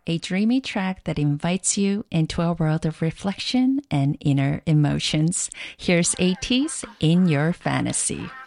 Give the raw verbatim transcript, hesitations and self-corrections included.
a dreamy track that invites you into a world of reflection and inner emotions. Here's ATEEZ In Your Fantasy.